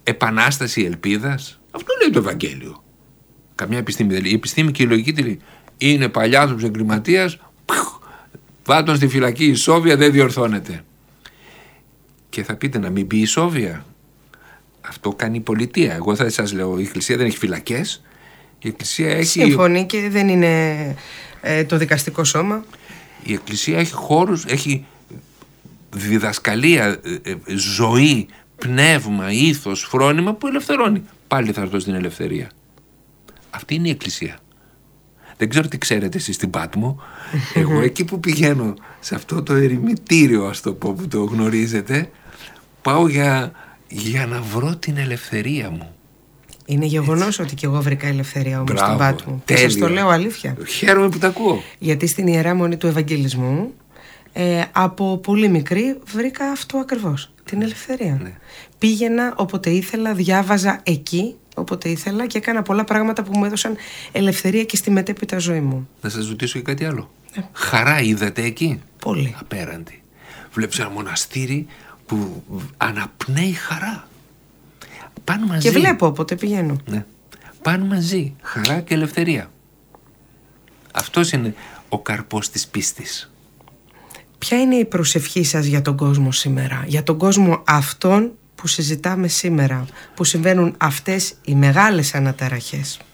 επανάσταση ελπίδας. Αυτό λέει το Ευαγγέλιο. Καμιά επιστήμη δεν λέει. Η επιστήμη και η λογική τι λέει? Είναι παλιάνθρωπος εγκληματίας, βά' τον στη φυλακή, η Σόβια δεν διορθώνεται. Και θα πείτε να μην μπει η Σόβια. Αυτό κάνει η πολιτεία. Εγώ θα σας λέω, η Εκκλησία δεν έχει φυλακές. Η Εκκλησία έχει... Συμφωνεί και δεν είναι το δικαστικό σώμα. Η Εκκλησία έχει χώρους, έχει διδασκαλία, ζωή, πνεύμα, ήθος, φρόνημα που ελευθερώνει. Πάλι θα έρθω στην ελευθερία. Αυτή είναι η Εκκλησία. Δεν ξέρω τι ξέρετε εσείς στην Πάτμο. Εγώ εκεί που πηγαίνω, σε αυτό το ερημητήριο, ας το πω, που το γνωρίζετε, πάω για να βρω την ελευθερία μου. Είναι γεγονός ότι και εγώ βρήκα ελευθερία όμως στην Πάτμο. Και σας το λέω αλήθεια. Χαίρομαι που τα ακούω. Γιατί στην Ιερά Μονή του Ευαγγελισμού από πολύ μικρή βρήκα αυτό ακριβώς. Την ελευθερία. Ναι. Πήγαινα όποτε ήθελα, διάβαζα εκεί όποτε ήθελα και έκανα πολλά πράγματα που μου έδωσαν ελευθερία και στη μετέπειτα ζωή μου. Να σας ρωτήσω και κάτι άλλο. Χαρά είδατε εκεί? Πολύ. Απέραντη. Βλέπεις ένα μοναστήρι που αναπνέει χαρά. Πάνε μαζί. Και βλέπω όποτε πηγαίνω. Ναι. Πάνε μαζί. Χαρά και ελευθερία. Αυτός είναι ο καρπός της πίστης. Ποια είναι η προσευχή σας για τον κόσμο σήμερα? Για τον κόσμο αυτόν που συζητάμε σήμερα, που συμβαίνουν αυτές οι μεγάλες αναταραχές?